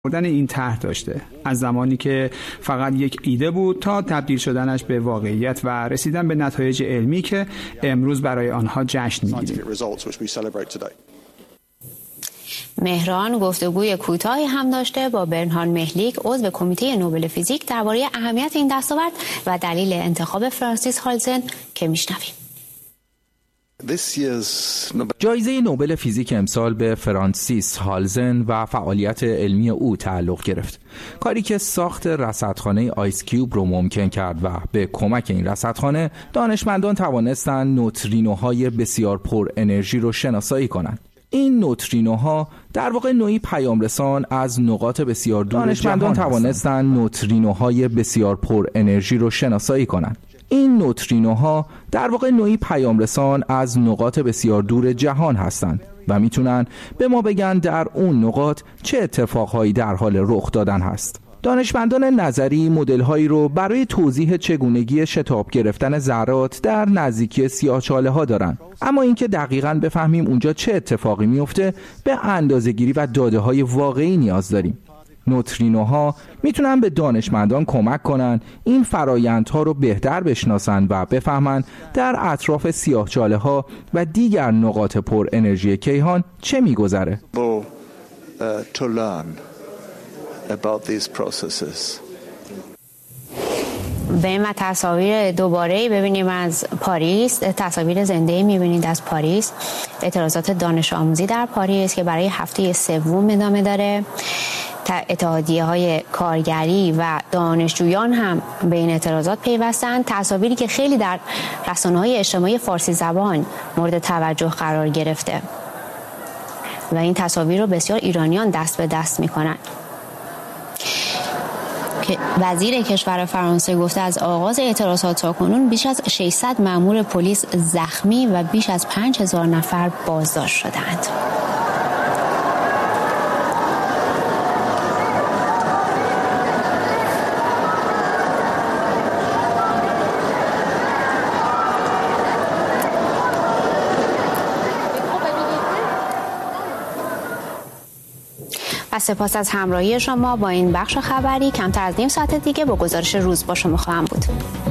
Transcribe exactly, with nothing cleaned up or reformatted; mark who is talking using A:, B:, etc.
A: بردن این طرح داشته، از زمانی که فقط یک ایده بود تا تبدیل شدنش به واقعیت و رسیدن به نتایج علمی که امروز برای آنها جشن می‌گیریم.
B: مهران گفتگوی کوتاهی هم داشته با برنهارد مهلیک، عضو کمیته نوبل فیزیک، درباره اهمیت این دستاورد و دلیل انتخاب فرانسیس هالزن که میشنویم.
C: جایزه نوبل فیزیک امسال به فرانسیس هالزن و فعالیت علمی او تعلق گرفت. کاری که ساخت رصدخانه آیس کیوب رو ممکن کرد و به کمک این رصدخانه دانشمندان توانستند نوترینوهای بسیار پر انرژی رو شناسایی کنند. این نوترینوها در واقع نوعی پیامرسان از نقاط بسیار دور دانشمندان توانستند نوترینوهای بسیار پر انرژی رو شناسایی کنند. این نوترینوها در واقع نوعی پیامرسان از نقاط بسیار دور جهان هستند و میتونن به ما بگن در اون نقاط چه اتفاقهایی در حال رخ دادن هست. دانشمندان نظری مدل‌هایی رو برای توضیح چگونگی شتاب گرفتن ذرات در نزدیکی سیاه‌چاله‌ها دارن، اما اینکه دقیقاً بفهمیم اونجا چه اتفاقی میفته به اندازه‌گیری و داده‌های واقعی نیاز داریم. نوترینوها میتونن به دانشمندان کمک کنن این فرایندها رو بهتر بشناسن و بفهمن در اطراف سیاه‌چاله‌ها و دیگر نقاط پر انرژی کیهان چه میگذره.
B: about these processes. بریم و تصاویر دوباره ببینیم از پاریس. تصاویر زنده میبینید از پاریس، اعتراضات دانش آموزی در پاریس که برای هفته سوم ادامه داره. اتحادیه های کارگری و دانشجویان هم به این اعتراضات پیوستند. تصاویری که خیلی در رسانه‌های اجتماعی فارسی زبان مورد توجه قرار گرفته و این تصاویر رو بسیار ایرانیان دست به دست میکنن. وزیر کشور فرانسه گفته از آغاز اعتراضات تاکنون بیش از ششصد مأمور پلیس زخمی و بیش از پنج هزار نفر بازداشت شدند. و سپاس از همراهی شما با این بخش خبری. کمتر از نیم ساعت دیگه با گزارش روز با شما خواهم بود.